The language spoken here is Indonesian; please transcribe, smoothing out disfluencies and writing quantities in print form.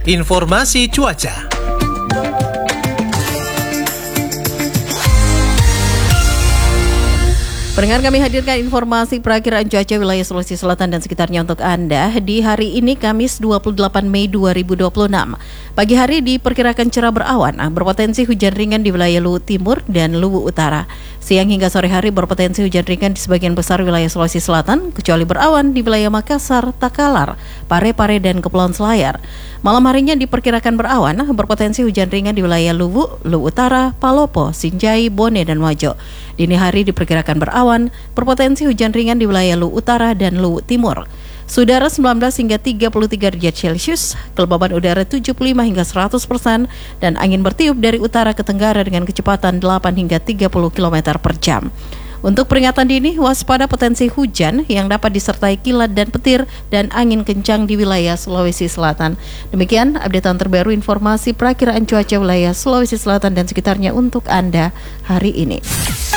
Informasi cuaca. Pendengar, kami hadirkan informasi perakiraan cuaca wilayah Sulawesi Selatan dan sekitarnya untuk Anda di hari ini Kamis 28 Mei 2026. Pagi hari diperkirakan cerah berawan, berpotensi hujan ringan di wilayah Luwu Timur dan Luwu Utara. Siang hingga sore hari berpotensi hujan ringan di sebagian besar wilayah Sulawesi Selatan, kecuali berawan di wilayah Makassar, Takalar, Pare-Pare, dan Kepulauan Selayar. Malam harinya diperkirakan berawan, berpotensi hujan ringan di wilayah Luwu, Luwu Utara, Palopo, Sinjai, Bone, dan Wajo. Dini hari diperkirakan berawan, berpotensi hujan ringan di wilayah Luwu Utara dan Luwu Timur. Suhu 19 hingga 33 derajat Celcius, kelembaban udara 75 hingga 100%, dan angin bertiup dari utara ke tenggara dengan kecepatan 8 hingga 30 km per jam. Untuk peringatan dini, waspada potensi hujan yang dapat disertai kilat dan petir dan angin kencang di wilayah Sulawesi Selatan. Demikian updatean terbaru informasi perakiraan cuaca wilayah Sulawesi Selatan dan sekitarnya untuk Anda hari ini.